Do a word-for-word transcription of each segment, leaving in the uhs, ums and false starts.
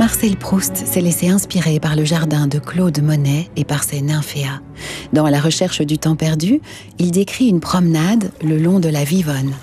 Marcel Proust s'est laissé inspirer par le jardin de Claude Monet et par ses nymphéas. Dans La recherche du temps perdu, il décrit une promenade le long de la Vivonne.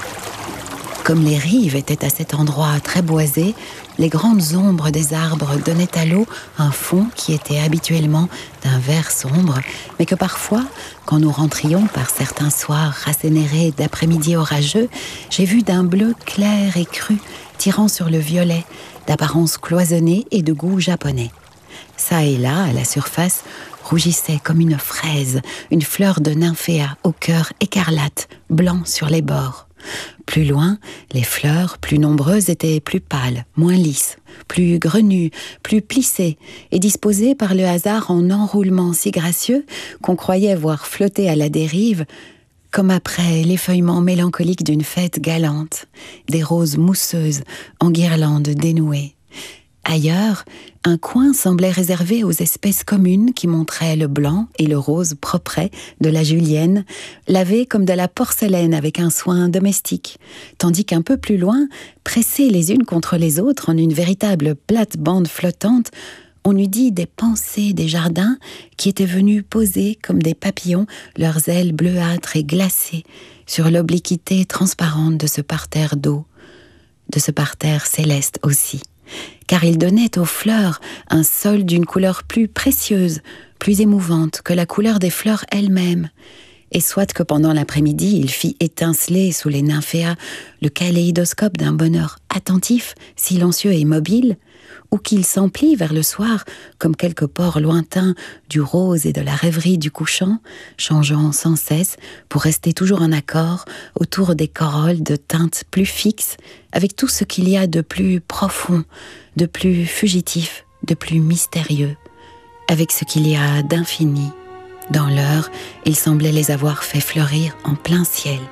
Comme les rives étaient à cet endroit très boisé, les grandes ombres des arbres donnaient à l'eau un fond qui était habituellement d'un vert sombre, mais que parfois, quand nous rentrions par certains soirs rassénérés d'après-midi orageux, j'ai vu d'un bleu clair et cru tirant sur le violet, d'apparence cloisonnée et de goût japonais. Ça et là, à la surface, rougissait comme une fraise, une fleur de nymphéa au cœur écarlate, blanc sur les bords. Plus loin, les fleurs, plus nombreuses, étaient plus pâles, moins lisses, plus grenues, plus plissées et disposées par le hasard en enroulements si gracieux qu'on croyait voir flotter à la dérive, comme après l'effeuillement mélancolique d'une fête galante, des roses mousseuses en guirlandes dénouées. Ailleurs, un coin semblait réservé aux espèces communes qui montraient le blanc et le rose propret de la julienne, lavés comme de la porcelaine avec un soin domestique, tandis qu'un peu plus loin, pressées les unes contre les autres en une véritable plate-bande flottante, on eût dit des pensées des jardins qui étaient venus poser comme des papillons leurs ailes bleuâtres et glacées sur l'obliquité transparente de ce parterre d'eau, de ce parterre céleste aussi. Car il donnait aux fleurs un sol d'une couleur plus précieuse, plus émouvante que la couleur des fleurs elles-mêmes. Et soit que pendant l'après-midi, il fit étinceler sous les nymphéas le kaléidoscope d'un bonheur attentif, silencieux et mobile, ou qu'il s'emplit vers le soir comme quelque port lointain du rose et de la rêverie du couchant, changeant sans cesse pour rester toujours en accord autour des corolles de teintes plus fixes, avec tout ce qu'il y a de plus profond, de plus fugitif, de plus mystérieux, avec ce qu'il y a d'infini. Dans l'heure, il semblait les avoir fait fleurir en plein ciel.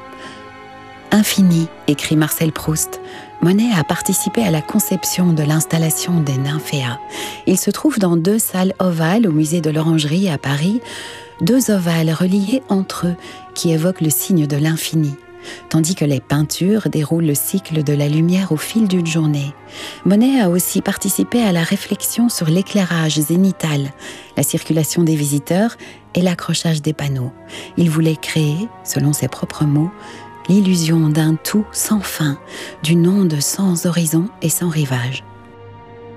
Infini, écrit Marcel Proust, Monet a participé à la conception de l'installation des nymphéas. Il se trouve dans deux salles ovales au musée de l'Orangerie à Paris, deux ovales reliés entre eux qui évoquent le signe de l'infini, tandis que les peintures déroulent le cycle de la lumière au fil d'une journée. Monet a aussi participé à la réflexion sur l'éclairage zénital, la circulation des visiteurs et l'accrochage des panneaux. Il voulait créer, selon ses propres mots, l'illusion d'un tout sans fin, d'une onde sans horizon et sans rivage.